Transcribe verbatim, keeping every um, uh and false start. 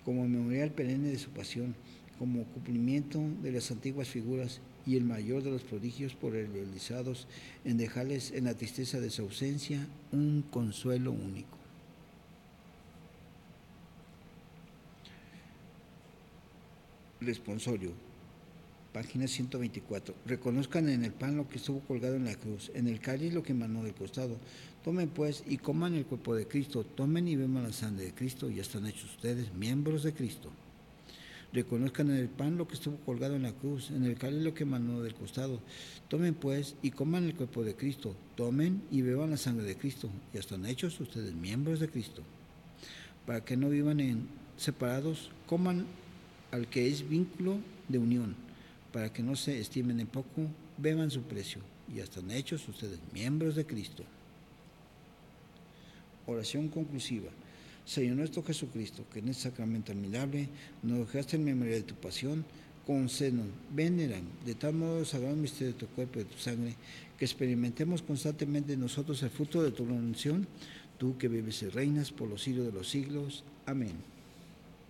como memorial perenne de su pasión, como cumplimiento de las antiguas figuras y el mayor de los prodigios por él realizados, en dejarles en la tristeza de su ausencia un consuelo único. Responsorio, página ciento veinticuatro. Reconozcan en el pan lo que estuvo colgado en la cruz, en el cáliz lo que emanó del costado. Tomen pues y coman el cuerpo de Cristo, tomen y beban la sangre de Cristo, y ya están hechos ustedes miembros de Cristo. Reconozcan en el pan lo que estuvo colgado en la cruz, en el cáliz lo que emanó del costado. Tomen pues y coman el cuerpo de Cristo, tomen y beban la sangre de Cristo, ya están hechos ustedes miembros de Cristo. Para que no vivan en separados, coman al que es vínculo de unión, para que no se estimen en poco, beban su precio, y ya están hechos ustedes miembros de Cristo. Oración conclusiva. Señor nuestro Jesucristo, que en este sacramento admirable nos dejaste en memoria de tu pasión, concédenos, veneran de tal modo el sagrado misterio de tu cuerpo y de tu sangre, que experimentemos constantemente en nosotros el fruto de tu redención, tú que vives y reinas por los siglos de los siglos. Amén.